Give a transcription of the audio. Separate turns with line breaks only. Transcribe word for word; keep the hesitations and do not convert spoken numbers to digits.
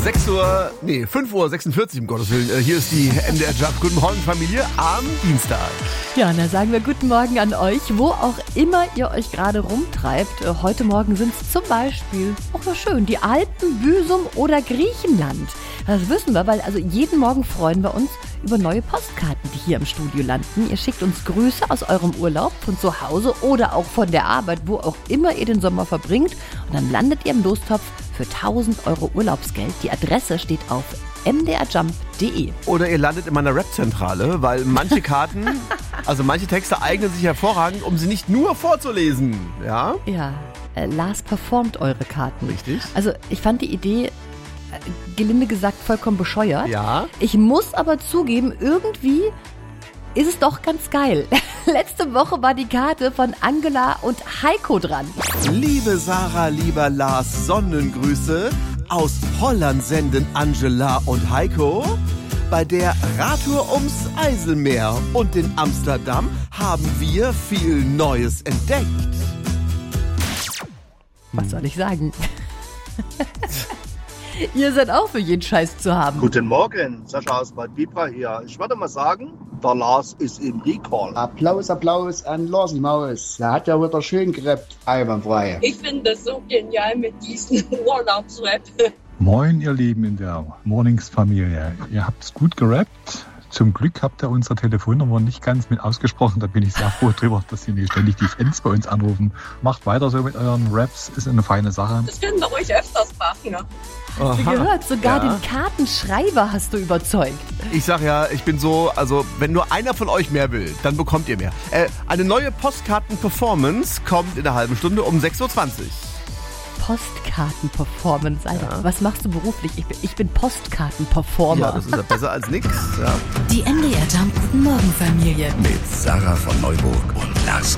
sechs Uhr, nee, fünf Uhr sechsundvierzig, um Gottes Willen. Hier ist die M D R Jump. Guten Morgen, Familie, am Dienstag.
Ja, und da sagen wir guten Morgen an euch, wo auch immer ihr euch gerade rumtreibt. Heute Morgen sind es zum Beispiel, auch so schön, die Alpen, Büsum oder Griechenland. Das wissen wir, weil also jeden Morgen freuen wir uns über neue Postkarten, die hier im Studio landen. Ihr schickt uns Grüße aus eurem Urlaub, von zu Hause oder auch von der Arbeit, wo auch immer ihr den Sommer verbringt. Und dann landet ihr im Lostopf für tausend Euro Urlaubsgeld. Die Adresse steht auf m d r jump punkt d e.
Oder ihr landet in meiner Rap-Zentrale, weil manche Karten, also manche Texte eignen sich hervorragend, um sie nicht nur vorzulesen. Ja?
Ja, äh, Lars performt eure Karten.
Richtig.
Also ich fand die Idee, gelinde gesagt, vollkommen bescheuert.
Ja.
Ich muss aber zugeben, irgendwie ist es doch ganz geil. Letzte Woche war die Karte von Angela und Heiko dran.
Liebe Sarah, lieber Lars, Sonnengrüße. Aus Holland senden Angela und Heiko. Bei der Radtour ums Eiselmeer und in Amsterdam haben wir viel Neues entdeckt.
Was soll ich sagen? Ihr seid auch für jeden Scheiß zu haben.
Guten Morgen, Sascha aus Bad Vibra hier. Ich würde mal sagen, der Lars ist im Recall.
Applaus, Applaus an Larsi Maus. Der hat ja wieder schön gerappt, einwandfrei.
Ich finde das so genial mit diesem Urlaubsrap.
Moin, ihr Lieben in der Mornings-Familie. Ihr habt es gut gerappt. Zum Glück habt ihr unsere Telefonnummer nicht ganz mit ausgesprochen. Da bin ich sehr froh drüber, dass Sie nicht ständig die Fans bei uns anrufen. Macht weiter so mit euren Raps, ist eine feine Sache.
Das können wir ruhig öfters machen. Ne?
Hast du gehört? Sogar ja. Den Kartenschreiber hast du überzeugt.
Ich sag ja, ich bin so, also wenn nur einer von euch mehr will, dann bekommt ihr mehr. Äh, eine neue Postkarten-Performance kommt in einer halben Stunde um sechs Uhr zwanzig.
Postkarten-Performance, Alter. Ja. Was machst du beruflich? Ich bin, ich bin Postkarten-Performer.
Ja, das ist ja besser als nix. Ja.
Die M D R Jump Guten Morgen Familie.
Mit Sarah von Neuburg und Lars